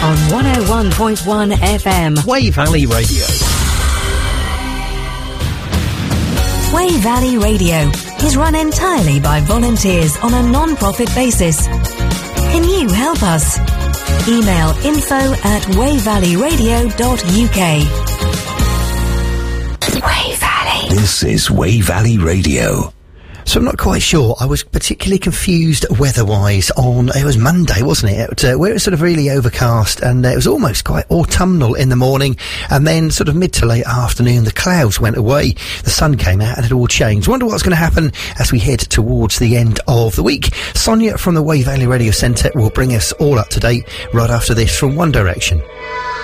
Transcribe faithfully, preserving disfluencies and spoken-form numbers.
on one oh one point one F M. Wey Valley Radio. Wey Valley Radio is run entirely by volunteers on a non-profit basis. Can you help us? Email info at wey valley radio dot u k. Wey Valley. This is Wey Valley Radio. So I'm not quite sure. I was particularly confused weather-wise on, it was Monday, wasn't it? Uh, where it was sort of really overcast and uh, it was almost quite autumnal in the morning, and then sort of mid to late afternoon the clouds went away, the sun came out and it all changed. Wonder what's going to happen as we head towards the end of the week. Sonia from the Wey Valley Radio Centre will bring us all up to date right after this from One Direction.